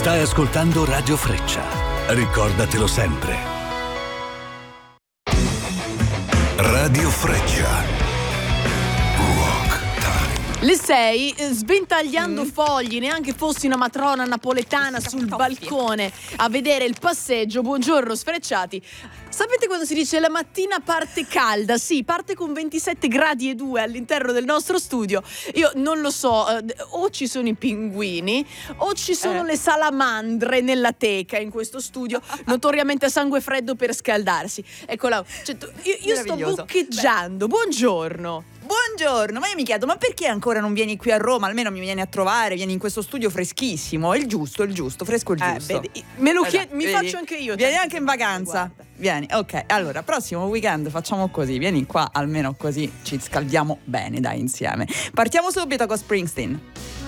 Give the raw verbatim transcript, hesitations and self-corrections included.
Stai ascoltando Radio Freccia. Ricordatelo sempre. Radio Freccia. Le sei, sventagliando mm. fogli, neanche fossi una matrona napoletana sul balcone a vedere il passeggio. Buongiorno sfrecciati. Sapete quando si dice la mattina parte calda? Sì, parte con ventisette gradi e due all'interno del nostro studio. Io non lo so, eh, o ci sono i pinguini o ci sono eh. le salamandre nella teca in questo studio, notoriamente a sangue freddo per scaldarsi. Eccola, cioè, io, io sto boccheggiando. Beh. Buongiorno. Buongiorno, ma io mi chiedo, ma perché ancora non vieni qui a Roma? Almeno mi vieni a trovare, vieni in questo studio freschissimo. È il giusto, è il giusto, fresco il giusto. Eh, vedi, me lo chied- mi vedi? Faccio anche io. Vieni anche in vacanza. Guarda. Vieni, ok. Allora, prossimo weekend facciamo così. Vieni qua, almeno così ci scaldiamo bene, dai, insieme. Partiamo subito con Springsteen.